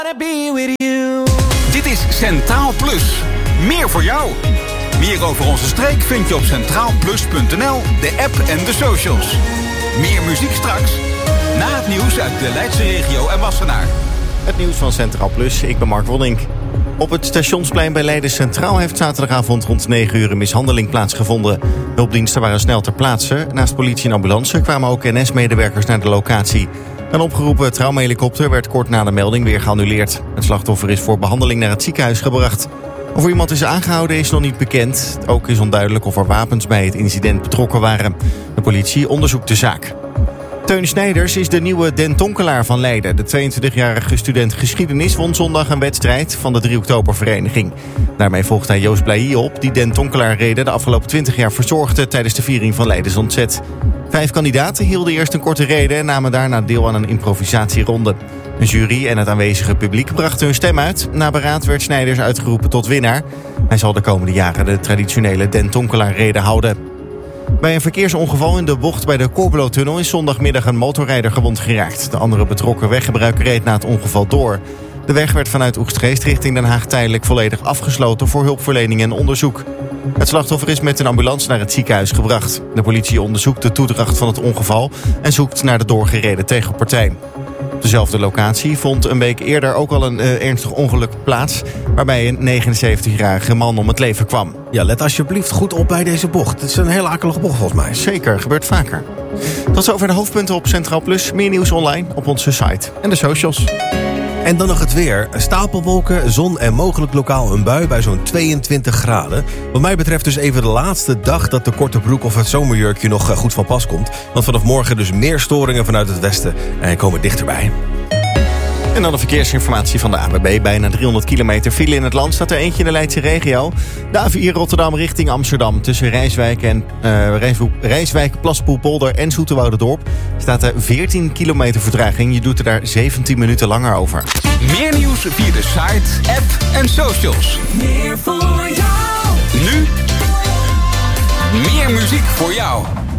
Dit is Centraal Plus. Meer voor jou. Meer over onze streek vind je op centraalplus.nl, de app en de socials. Meer muziek straks. Na het nieuws uit de Leidse regio en Wassenaar. Het nieuws van Centraal Plus, ik ben Mark Wollink. Op het stationsplein bij Leiden Centraal heeft zaterdagavond rond 9 uur een mishandeling plaatsgevonden. Hulpdiensten waren snel ter plaatse. Naast politie en ambulance kwamen ook NS-medewerkers naar de locatie. Een opgeroepen traumahelikopter werd kort na de melding weer geannuleerd. Het slachtoffer is voor behandeling naar het ziekenhuis gebracht. Of er iemand is aangehouden is nog niet bekend. Ook is onduidelijk of er wapens bij het incident betrokken waren. De politie onderzoekt de zaak. Teun Snijders is de nieuwe Den Tonkelaar van Leiden. De 22-jarige student geschiedenis won zondag een wedstrijd van de 3 oktobervereniging. Daarmee volgt hij Joost Blailly op, die Den Tonkelaar-reden de afgelopen 20 jaar verzorgde tijdens de viering van Leidens ontzet. 5 kandidaten hielden eerst een korte reden en namen daarna deel aan een improvisatieronde. Een jury en het aanwezige publiek brachten hun stem uit. Na beraad werd Snijders uitgeroepen tot winnaar. Hij zal de komende jaren de traditionele Den Tonkelaar-reden houden. Bij een verkeersongeval in de bocht bij de Corbelotunnel is zondagmiddag een motorrijder gewond geraakt. De andere betrokken weggebruiker reed na het ongeval door. De weg werd vanuit Oegstgeest richting Den Haag tijdelijk volledig afgesloten voor hulpverlening en onderzoek. Het slachtoffer is met een ambulance naar het ziekenhuis gebracht. De politie onderzoekt de toedracht van het ongeval en zoekt naar de doorgereden tegenpartij. Op dezelfde locatie vond een week eerder ook al een ernstig ongeluk plaats, waarbij een 79-jarige man om het leven kwam. Ja, let alsjeblieft goed op bij deze bocht. Het is een hele akelige bocht volgens mij. Zeker, gebeurt vaker. Tot zover de hoofdpunten op Centraal Plus. Meer nieuws online op onze site en de socials. En dan nog het weer. Stapelwolken, zon en mogelijk lokaal een bui bij zo'n 22 graden. Wat mij betreft dus even de laatste dag dat de korte broek of het zomerjurkje nog goed van pas komt. Want vanaf morgen dus meer storingen vanuit het westen komen dichterbij. En dan de verkeersinformatie van de ANWB. Bijna 300 kilometer file in het land. Staat er eentje in de Leidse regio. De A4 Rotterdam richting Amsterdam. Tussen Rijswijk, Plaspoelpolder en Zoeterwouderdorp staat er 14 kilometer vertraging. Je doet er daar 17 minuten langer over. Meer nieuws via de site, app en socials. Meer voor jou. Nu meer muziek voor jou.